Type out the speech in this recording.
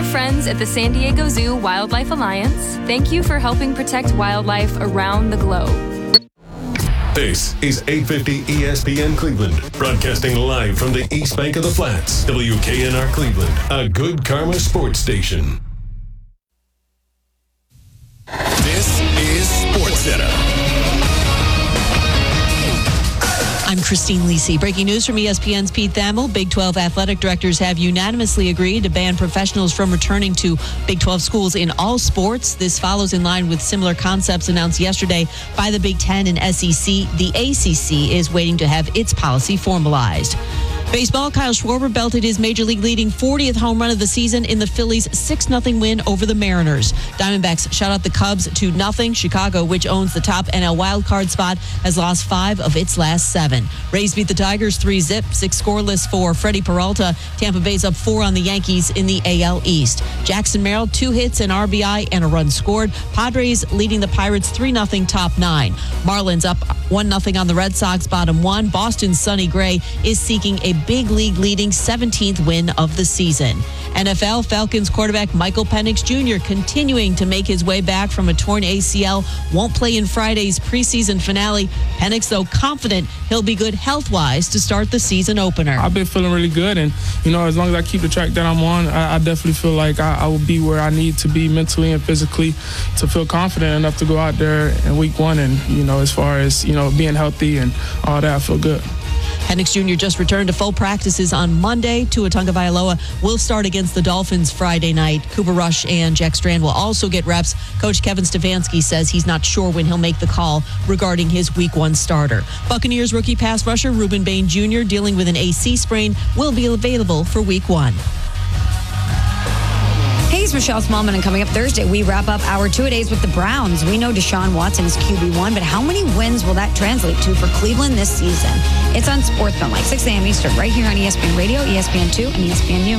friends at the San Diego Zoo Wildlife Alliance, thank you for helping protect wildlife around the globe. This is 850 ESPN Cleveland, broadcasting live from the East Bank of the Flats. WKNR Cleveland, a good karma sports station. This is SportsCenter. I'm Christine Lisi. Breaking news from ESPN's Pete Thamel. Big 12 athletic directors have unanimously agreed to ban professionals from returning to Big 12 schools in all sports. This follows in line with similar concepts announced yesterday by the Big 10 and SEC. The ACC is waiting to have its policy formalized. Baseball, Kyle Schwarber belted his Major League leading 40th home run of the season in the Phillies' 6-0 win over the Mariners. Diamondbacks shut out the Cubs 2-0. Chicago, which owns the top NL wildcard spot, has lost 5 of its last 7. Rays beat the Tigers 3-0, 6 scoreless for Freddie Peralta. Tampa Bay's up 4 on the Yankees in the AL East. Jackson Merrill, 2 hits, an RBI, and a run scored. Padres leading the Pirates 3-0 top 9. Marlins up 1-0 on the Red Sox, bottom 1. Boston's Sonny Gray is seeking a big league leading 17th win of the season. NFL, Falcons quarterback Michael Penix Jr. continuing to make his way back from a torn ACL. Won't play in Friday's preseason finale. Penix, though, confident he'll be good health-wise to start the season opener. I've been feeling really good, and, as long as I keep the track that I'm on, I definitely feel like I will be where I need to be mentally and physically to feel confident enough to go out there in week 1 and, as far as, being healthy and all that, I feel good. Penix Jr. just returned to full practices on Monday. Tua Tagovailoa will start against the Dolphins Friday night. Cooper Rush and Jack Strand will also get reps. Coach Kevin Stefanski says he's not sure when he'll make the call regarding his Week 1 starter. Buccaneers rookie pass rusher Reuben Bain Jr. dealing with an AC sprain will be available for Week 1. Hey, it's Michelle Smallman, and coming up Thursday, we wrap up our 2-a-days with the Browns. We know Deshaun Watson is QB1, but how many wins will that translate to for Cleveland this season? It's on SportsCenter, like 6 a.m. Eastern, right here on ESPN Radio, ESPN2, and ESPNU.